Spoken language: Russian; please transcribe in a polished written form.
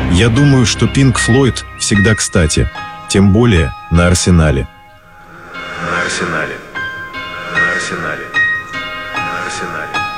Я думаю, что Pink Floyd всегда кстати, тем более на Арсенале. На Арсенале. На Арсенале. На Арсенале.